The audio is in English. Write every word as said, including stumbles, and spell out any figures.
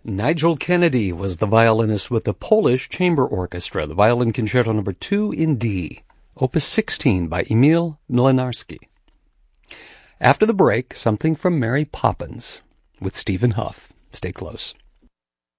Nigel Kennedy was the violinist with the Polish Chamber Orchestra, the Violin Concerto number two in D, Opus sixteen by Emil Mlynarski. After the break, something from Mary Poppins with Stephen Huff. Stay close.